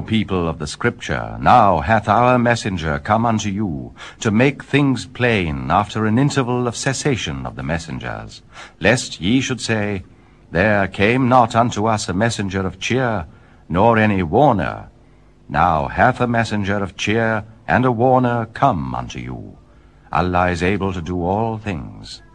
people of the Scripture, now hath our messenger come unto you, to make things plain after an interval of cessation of the messengers, lest ye should say, There came not unto us a messenger of cheer, nor any warner. Now hath a messenger of cheer and a warner come unto you. Allah is able to do all things.